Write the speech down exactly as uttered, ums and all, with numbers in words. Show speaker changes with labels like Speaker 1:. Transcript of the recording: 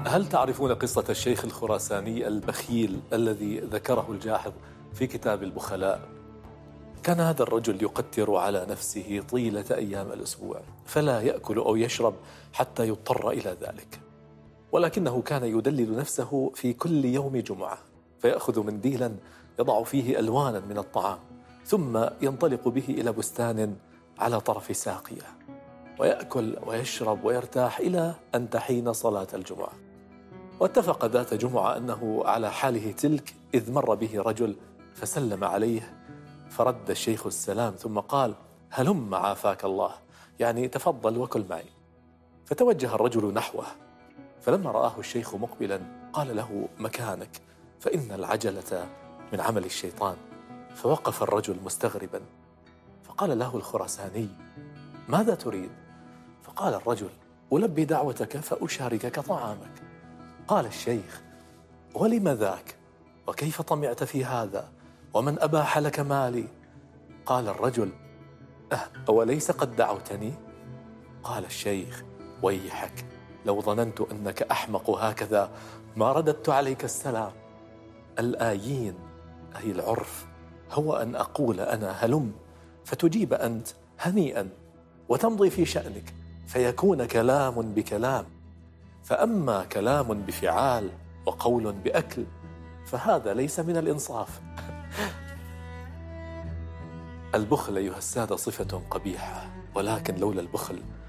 Speaker 1: هل تعرفون قصة الشيخ الخراساني البخيل الذي ذكره الجاحظ في كتاب البخلاء؟ كان هذا الرجل يقتر على نفسه طيلة أيام الأسبوع، فلا يأكل أو يشرب حتى يضطر إلى ذلك، ولكنه كان يدلل نفسه في كل يوم جمعة، فيأخذ منديلا يضع فيه ألوانا من الطعام، ثم ينطلق به إلى بستان على طرف ساقية، ويأكل ويشرب ويرتاح إلى أن تحين صلاة الجمعة. واتفق ذات جمعة أنه على حاله تلك إذ مر به رجل فسلم عليه، فرد الشيخ السلام ثم قال: هلم عافاك الله، يعني تفضل وكل معي. فتوجه الرجل نحوه، فلما رآه الشيخ مقبلا قال له: مكانك، فإن العجلة من عمل الشيطان. فوقف الرجل مستغربا، فقال له الخراساني: ماذا تريد؟ فقال الرجل: ألبي دعوتك فأشاركك طعامك. قال الشيخ: ولم ذاك؟ وكيف طمعت في هذا؟ ومن أباح لك مالي؟ قال الرجل: أه أوليس قد دعوتني؟ قال الشيخ: ويحك، لو ظننت أنك أحمق هكذا ما رددت عليك السلام. الآيين أي العرف هو أن أقول أنا هلم، فتجيب أنت هنيئا وتمضي في شأنك، فيكون كلام بكلام. فأما كلام بفعال وقول بأكل فهذا ليس من الإنصاف. البخل أيها السادة صفة قبيحة، ولكن لولا البخل